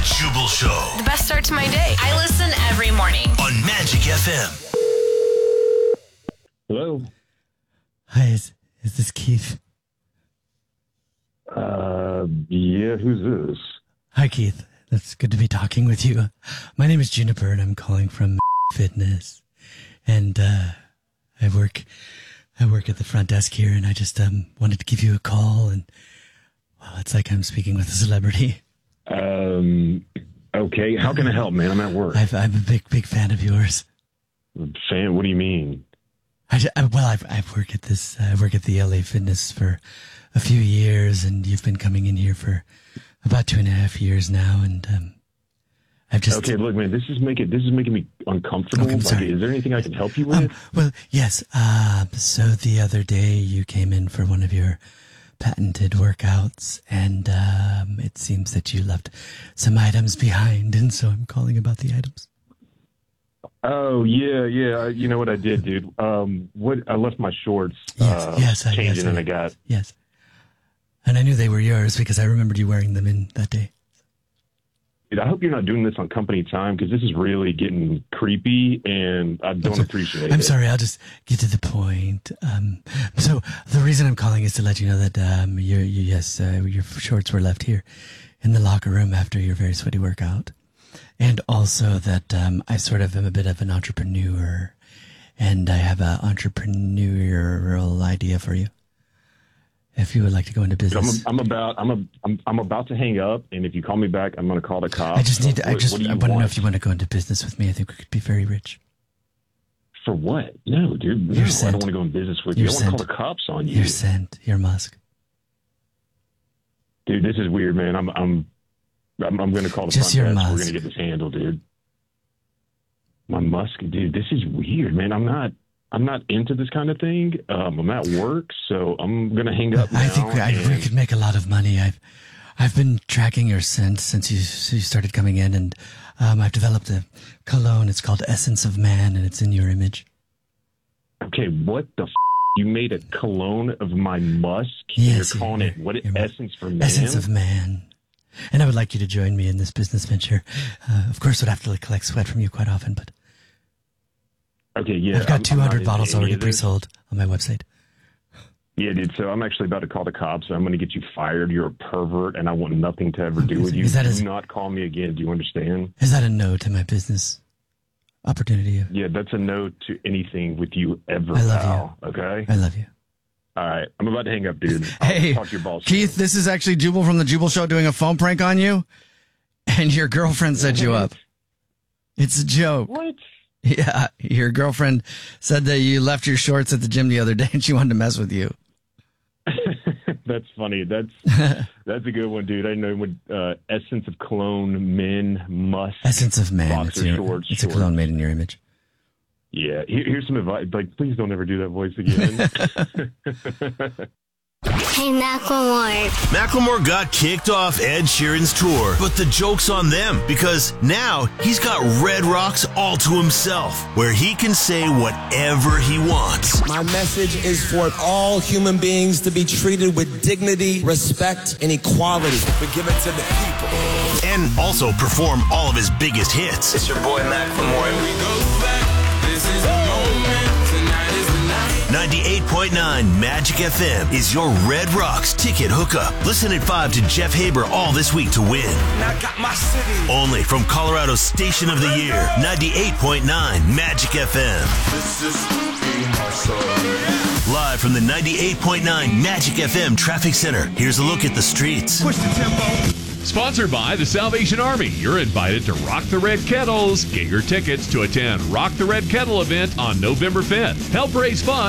Jubal Show. The best start to my day. I listen every morning On Magic FM. Hello. Hi, is this Keith? Yeah, who's this? Hi, Keith. That's good to be talking with you. My name is Juniper, and I'm calling from Fitness. And I work at the front desk here, and I just wanted to give you a call. And well, it's like I'm speaking with a celebrity. Okay. How can I help, man? I'm at work. I'm a big fan of yours. Fan? What do you mean? I work at this. I work at the LA Fitness for a few years, and you've been coming in here for about 2.5 years now, and I've just. Okay, look, man. This is making me uncomfortable. Okay, I'm sorry. Is there anything I can help you with? Well, yes. So the other day you came in for one of your patented workouts, and it seems that you left some items behind, and so I'm calling about the items. Oh yeah. You know what I did, dude? I left my shorts. Changing, and I got. Yes. And I knew they were yours because I remembered you wearing them in that day. Dude, I hope you're not doing this on company time because this is really getting creepy, and I don't appreciate it. I'm sorry. I'll just get to the point. So the reason I'm calling is to let you know that your shorts were left here in the locker room after your very sweaty workout, and also that I sort of am a bit of an entrepreneur, and I have an entrepreneurial idea for you. If you would like to go into business, I'm about to hang up, and if you call me back, I'm going to call the cops. I want to know if you want to go into business with me. I think we could be very rich. For what? No, dude. No, I don't want to go in business with you. I want to call the cops on you. You're sent. You're Musk. Dude, this is weird, man. I'm going to call the front desk. We're going to get this handled, dude. My Musk, dude. This is weird, man. I'm not into this kind of thing. I'm at work, so I'm going to hang up now. I think we could make a lot of money. I've been tracking your scent since you started coming in, and I've developed a cologne. It's called Essence of Man, and it's in your image. Okay, what the You made a cologne of my musk? Yes. You're calling it, what, Essence for Man? Essence of Man. And I would like you to join me in this business venture. Of course, I'd have to collect sweat from you quite often, but... Okay, yeah. I've got 200 bottles already pre-sold on my website. Yeah, dude, so I'm actually about to call the cops. I'm going to get you fired. You're a pervert, and I want nothing to ever do with you. Do not call me again. Do you understand? Is that a no to my business opportunity? Yeah, that's a no to anything with you ever, I love pal. you. Okay? I love you. All right, I'm about to hang up, dude. Hey, talk to your boss. Keith, this is actually Jubal from the Jubal Show doing a phone prank on you, and your girlfriend set you up. It's a joke. What? Yeah, your girlfriend said that you left your shorts at the gym the other day, and she wanted to mess with you. That's funny. That's a good one, dude. I know when Essence of Cologne Men Must. Essence of Man. Shorts. It's a cologne made in your image. Yeah. Here's some advice. Like, please don't ever do that voice again. Hey, Macklemore. Macklemore got kicked off Ed Sheeran's tour, but the joke's on them because now he's got Red Rocks all to himself, where he can say whatever he wants. My message is for all human beings to be treated with dignity, respect, and equality. But give it to the people. And also perform all of his biggest hits. It's your boy Macklemore. When we go back, this is the moment. Tonight is the night. 98.9 Magic FM is your Red Rocks ticket hookup. Listen at 5 to Jeff Haber all this week to win. I got my city. Only from Colorado's Station of the Year, 98.9 Magic FM. This is Live from the 98.9 Magic FM Traffic Center, here's a look at the streets. Push the tempo. Sponsored by the Salvation Army. You're invited to Rock the Red Kettles. Get your tickets to attend Rock the Red Kettle event on November 5th. Help raise funds